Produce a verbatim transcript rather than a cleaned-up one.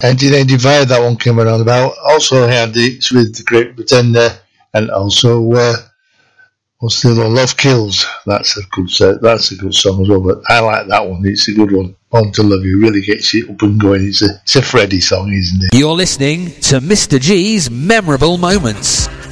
Ending a Divide, that one came around about. Also had the it's with The Great Pretender, and also uh, what's the other one? Love Kills. That's a good set. That's a good song as well. But I like that one. It's a good one. Born to Love You really gets you up and going. It's a it's a Freddie song, isn't it? You're listening to Mister G's Memorable Moments.